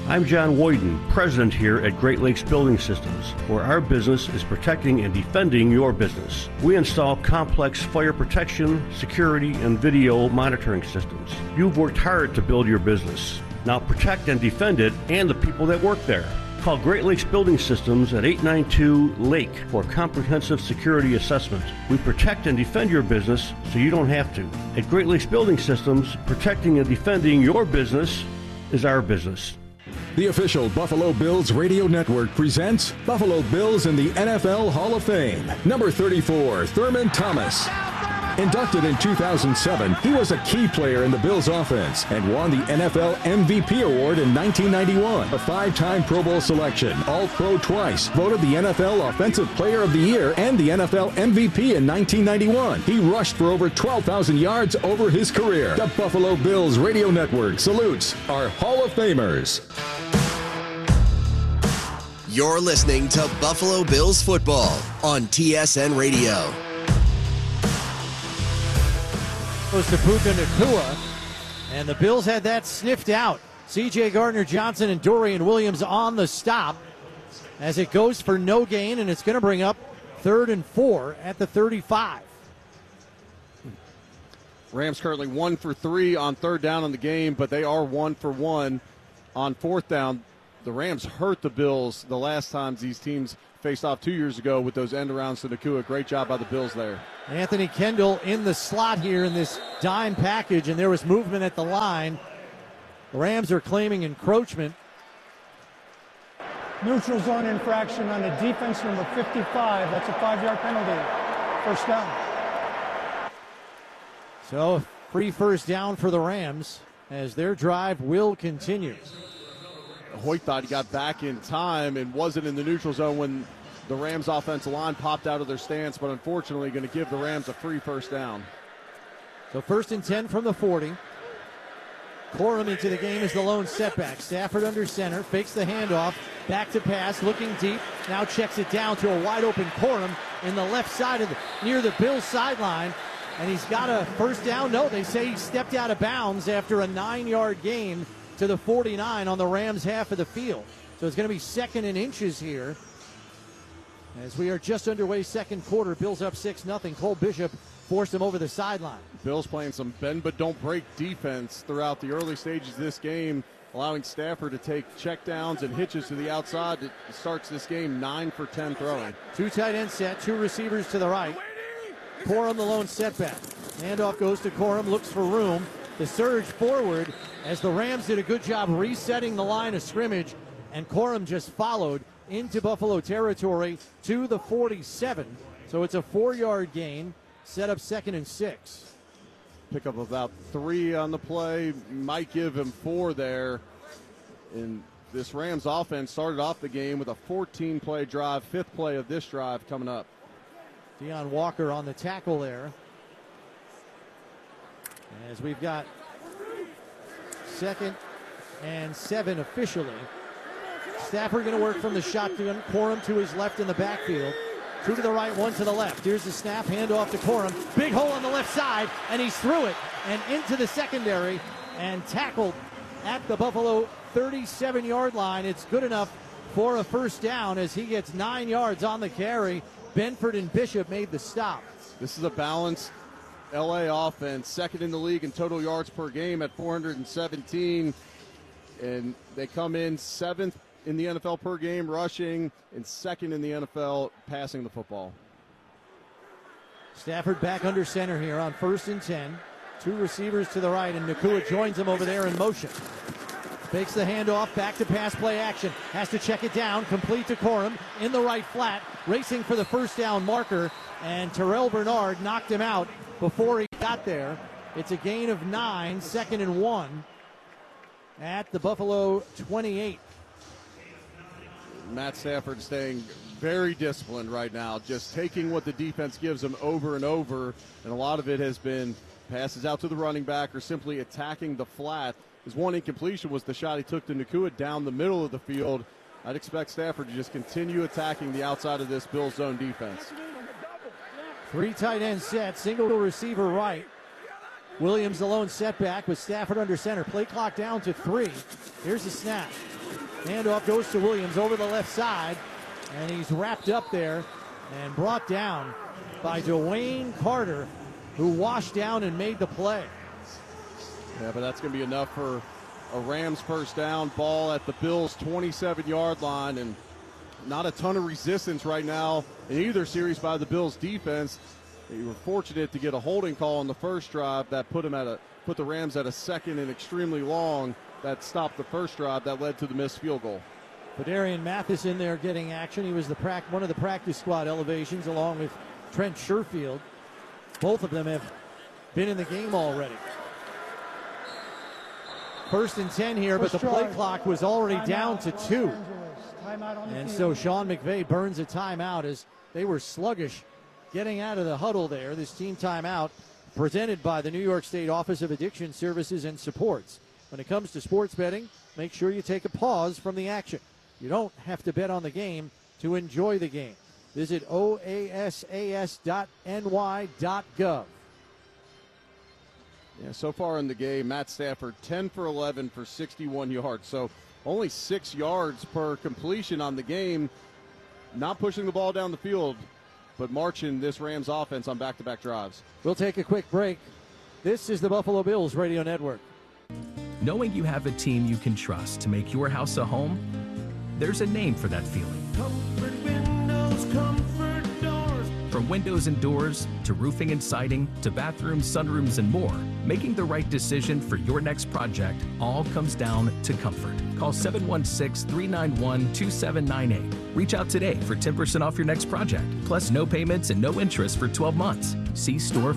I'm John Woyden, president here at Great Lakes Building Systems, where our business is protecting and defending your business. We install complex fire protection, security, and video monitoring systems. You've worked hard to build your business. Now protect and defend it and the people that work there. Call Great Lakes Building Systems at 892-LAKE for a comprehensive security assessment. We protect and defend your business so you don't have to. At Great Lakes Building Systems, protecting and defending your business is our business. The official Buffalo Bills radio network presents Buffalo Bills in the NFL Hall of Fame. Number 34, Thurman Thomas. Inducted in 2007, he was a key player in the Bills offense and won the NFL MVP award in 1991. A five-time Pro Bowl selection, All-Pro twice, voted the NFL Offensive Player of the Year and the NFL MVP in 1991. He rushed for over 12,000 yards over his career. The Buffalo Bills radio network salutes our Hall of Famers. You're listening to Buffalo Bills football on TSN Radio. Goes to Puka Nacua, and the Bills had that sniffed out. C.J. Gardner-Johnson and Dorian Williams on the stop as it goes for no gain, and it's going to bring up 3rd and 4 at the 35. Rams currently 1 for 3 on 3rd down in the game, but they are 1 for 1 on 4th down. The Rams hurt the Bills the last times these teams faced off 2 years ago with those end arounds to Nacua. Great job by the Bills there. Anthony Kendall in the slot here in this dime package, and there was movement at the line. The Rams are claiming encroachment. Neutral zone infraction on the defense, number 55. That's a 5-yard penalty. First down. So, free first down for the Rams as their drive will continue. Hoyt thought he got back in time and wasn't in the neutral zone when the Rams offensive line popped out of their stance, but unfortunately going to give the Rams a free first down. So 1st and 10 from the 40. Corum into the game is the lone setback. Stafford under center, fakes the handoff, back to pass, looking deep, now checks it down to a wide open Corum in the left side of near the Bills sideline, and he's got a first down. No, they say he stepped out of bounds after a 9-yard gain to the 49 on the Rams half of the field. So it's going to be 2nd and inches here as we are just underway second quarter. Bills up 6-0. Cole Bishop forced him over the sideline. Bills playing some bend but don't break defense throughout the early stages of this game, allowing Stafford to take checkdowns and hitches to the outside. It starts this game 9 for 10 throwing. 2 tight end set, 2 receivers to the right. Corum the lone setback. Handoff goes to Corum, looks for room. The surge forward as the Rams did a good job resetting the line of scrimmage, and Corum just followed into Buffalo territory to the 47. So it's a 4-yard gain, set up 2nd and 6. Pick up about 3 on the play, might give him 4 there. And this Rams offense started off the game with a 14-play drive, 5th play of this drive coming up. Deion Walker on the tackle there. As we've got 2nd and 7 officially. Stafford going to work from the shotgun. Corum to his left in the backfield. 2 to the right, 1 to the left. Here's the snap, handoff to Corum. Big hole on the left side, and he's through it and into the secondary and tackled at the Buffalo 37-yard line. It's good enough for a first down as he gets 9 yards on the carry. Benford and Bishop made the stop. This is a balanced LA offense, 2nd in the league in total yards per game at 417, and they come in 7th in the NFL per game rushing and 2nd in the NFL passing the football. Stafford back under center here on 1st and 10. 2 receivers to the right, and Nacua joins him over there in motion. Fakes the handoff, back to pass play action. Has to check it down, complete to Corum in the right flat, racing for the first down marker, and Terrell Bernard knocked him out before he got there. It's a gain of 9, 2nd and 1 at the Buffalo 28. Matt Stafford staying very disciplined right now, just taking what the defense gives him over and over, and a lot of it has been passes out to the running back or simply attacking the flat. His one incompletion was the shot he took to Nacua down the middle of the field. I'd expect Stafford to just continue attacking the outside of this Bills zone defense. 3 tight end set, single receiver right. Williams the lone setback with Stafford under center. Play clock down to 3. Here's the snap. Handoff goes to Williams over the left side, and he's wrapped up there and brought down by Dwayne Carter, who washed down and made the play. Yeah, but that's going to be enough for a Rams first down. Ball at the Bills' 27-yard line, and not a ton of resistance right now in either series by the Bills defense. They were fortunate to get a holding call on the first drive that put the Rams at a second and extremely long that stopped the first drive that led to the missed field goal. Darian Mathis in there getting action. He was one of the practice squad elevations along with Trent Sherfield. Both of them have been in the game already. 1st and 10 here, but the play clock was already down to 2. And so Sean McVay burns a timeout as they were sluggish getting out of the huddle there. This team timeout presented by the New York State Office of Addiction Services and Supports. When it comes to sports betting, make sure you take a pause from the action. You don't have to bet on the game to enjoy the game. Visit oasas.ny.gov. Yeah, so far in the game, Matt Stafford 10 for 11 for 61 yards. So only 6 yards per completion on the game. Not pushing the ball down the field, but marching this Rams offense on back-to-back drives. We'll take a quick break. This is the Buffalo Bills Radio Network. Knowing you have a team you can trust to make your house a home, there's a name for that feeling. Comfort Windows, Comfort Doors. From windows and doors, to roofing and siding, to bathrooms, sunrooms, and more, making the right decision for your next project all comes down to comfort. Call 716-391-2798. Reach out today for 10% off your next project, plus no payments and no interest for 12 months. See store